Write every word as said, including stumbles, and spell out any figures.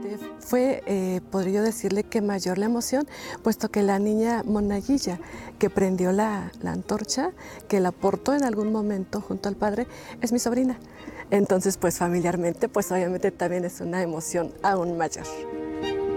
Eh, fue, eh, podría yo decirle que mayor la emoción, puesto que la niña monaguilla que prendió la, la antorcha, que la portó en algún momento junto al padre, es mi sobrina. Entonces, pues familiarmente, pues obviamente también es una emoción aún mayor.